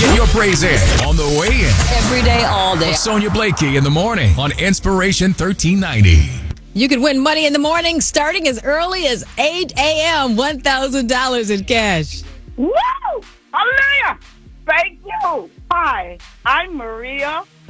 Get your praise in on the way in. Every day, all day. Sonia Blakey in the morning on Inspiration 1390. You could win money in the morning starting as early as 8 a.m. $1,000 in cash. Woo! Hallelujah! Thank you. Hi, I'm Maria